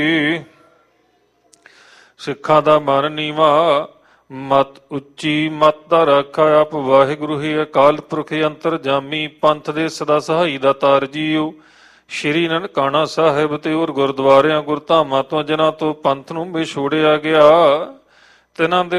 ਸਿੱਖਾਂ ਦਾ ਮਨ ਨੀਵਾ ਮਤ ਉੱਚੀ ਮਤ ਦਾ ਰਾਖਾ ਆਪ ਵਾਹਿਗੁਰੂ ਹੀ ਅਕਾਲ ਪੁਰਖ ਅੰਤਰਜਾਮੀ ਪੰਥ ਦੇ ਸਦਾ ਸਹਾਈ ਦਾ ਤਾਰ ਜੀਓ। ਸ਼੍ਰੀ ਨਨਕਾਣਾ ਸਾਹਿਬ ਤੇ ਹੋਰ ਗੁਰਦੁਆਰਿਆਂ ਗੁਰਧਾਮਾਂ ਤੋਂ ਜਿਨ੍ਹਾਂ ਤੋਂ ਪੰਥ ਨੂੰ ਵਿਛੋੜਿਆ ਗਿਆ ਤਿਨਾਂ ਦੇ